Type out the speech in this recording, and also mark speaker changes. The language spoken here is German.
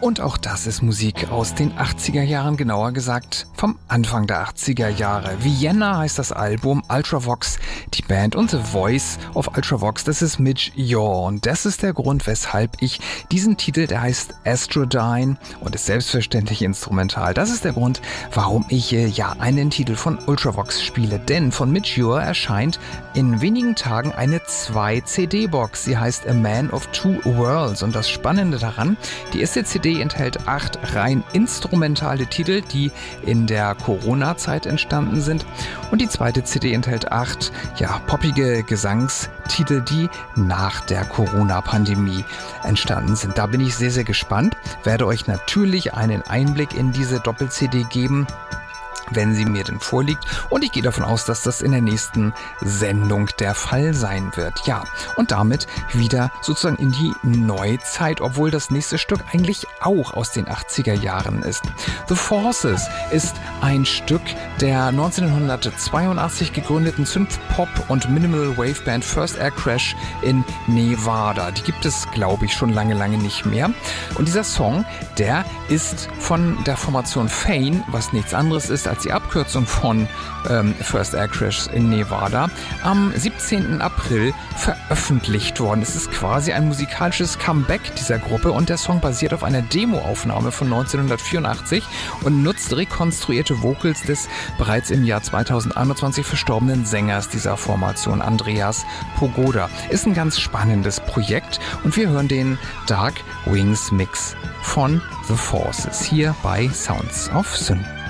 Speaker 1: Und auch das ist Musik aus den 80er Jahren, genauer gesagt vom Anfang der 80er Jahre. Vienna heißt das Album, Ultravox, die Band und The Voice of Ultravox, das ist Midge Ure. Und das ist der Grund, weshalb ich diesen Titel, der heißt Astrodyne und ist selbstverständlich instrumental. Das ist der Grund, warum ich einen Titel von Ultravox spiele. Denn von Midge Ure erscheint in wenigen Tagen eine 2-CD-Box. Sie heißt A Man of Two Worlds. Und das Spannende daran, die erste CD enthält 8 rein instrumentale Titel, die in der Corona-Zeit entstanden sind. Und die zweite CD enthält 8 poppige Gesangstitel, die nach der Corona-Pandemie entstanden sind. Da bin ich sehr, sehr gespannt. Werde euch natürlich einen Einblick in diese Doppel-CD geben, wenn sie mir denn vorliegt. Und ich gehe davon aus, dass das in der nächsten Sendung der Fall sein wird. Ja, und damit wieder sozusagen in die Neuzeit, obwohl das nächste Stück eigentlich auch aus den 80er Jahren ist. The Forces ist ein Stück der 1982 gegründeten Synth-Pop- und Minimal-Wave-Band First Air Crash in Nevada. Die gibt es, glaube ich, schon lange, lange nicht mehr. Und dieser Song, der ist von der Formation Fane, was nichts anderes ist als die Abkürzung von First Air Crash in Nevada, am 17. April veröffentlicht worden. Es ist quasi ein musikalisches Comeback dieser Gruppe und der Song basiert auf einer Demoaufnahme von 1984 und nutzt rekonstruierte Vocals des bereits im Jahr 2021 verstorbenen Sängers dieser Formation, Andreas Pogoda. Ist ein ganz spannendes Projekt und wir hören den Dark Wings Mix von The Forces hier bei Sounds of Synth.